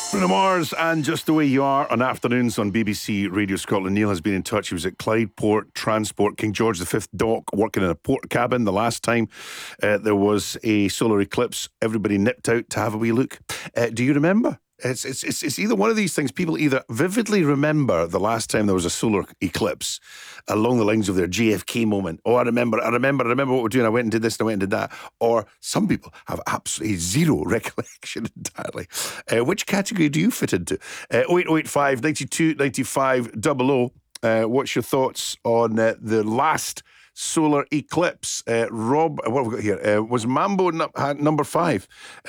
Bruno Mars and Just the Way You Are on afternoons on BBC Radio Scotland. Neil has been in touch. He was at Clyde Port Transport, King George V dock, working in a port cabin the last time there was a solar eclipse. Everybody nipped out to have a wee look. Do you remember? It's either one of these things. People either vividly remember the last time there was a solar eclipse along the lines of their JFK moment. Oh, I remember what we're doing. I went and did this and I went and did that. Or some people have absolutely zero recollection entirely. Which category do you fit into? 0885 92 95 00. What's your thoughts on the last solar eclipse? Rob, what have we got here? Was Mambo number 5?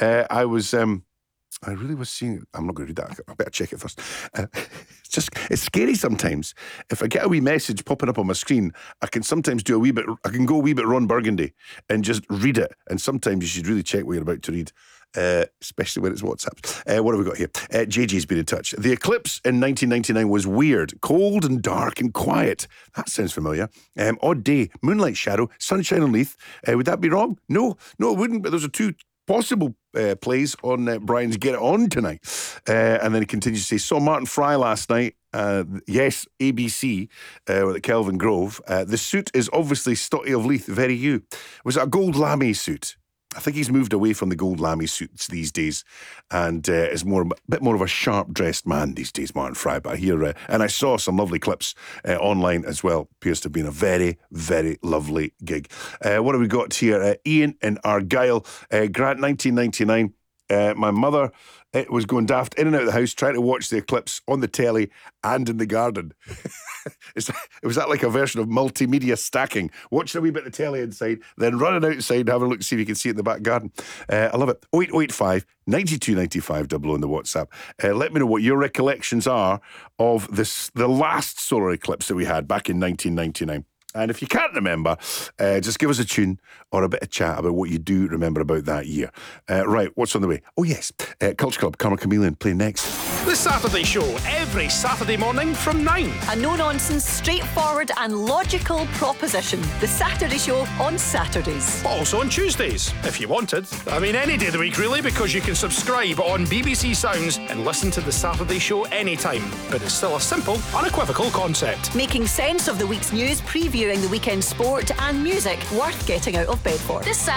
I really was seeing. I'm not going to read that. I better check it first. It's scary sometimes. If I get a wee message popping up on my screen, I can sometimes do I can go a wee bit Ron Burgundy and just read it. And sometimes you should really check what you're about to read, especially when it's WhatsApp. What have we got here? JJ's been in touch. The eclipse in 1999 was weird, cold and dark and quiet. That sounds familiar. Odd day, moonlight shadow, sunshine on Leith. Would that be wrong? No, it wouldn't. But those are two possible plays on Brian's Get It On tonight. And then he continues to say, saw Martin Fry last night. Yes, ABC at Kelvin Grove. The suit is obviously Stotty of Leith, very you. Was it a gold lame suit? I think he's moved away from the gold lame suits these days and is a bit more of a sharp-dressed man these days, Martin Fry. But I hear, and I saw some lovely clips online as well. Appears to have been a very, very lovely gig. What have we got here? Ian in Argyll. Grant, 1999. My mother was going daft in and out of the house trying to watch the eclipse on the telly and in the garden. Was that like a version of multimedia stacking? Watching a wee bit of the telly inside, then running outside and having a look to see if you can see it in the back garden. I love it. 0885 92 95 00 in the WhatsApp. Let me know what your recollections are of the last solar eclipse that we had back in 1999. And if you can't remember, just give us a tune or a bit of chat about what you do remember about that year. Right, what's on the way? Oh, yes, Culture Club, Karma Chameleon, play next. The Saturday Show, every Saturday morning from 9. A no-nonsense, straightforward and logical proposition. The Saturday Show on Saturdays. Also on Tuesdays, if you wanted. I mean, any day of the week, really, because you can subscribe on BBC Sounds and listen to The Saturday Show anytime. But it's still a simple, unequivocal concept. Making sense of the week's news, previewing the weekend sport and music worth getting out of bed for. This Saturday.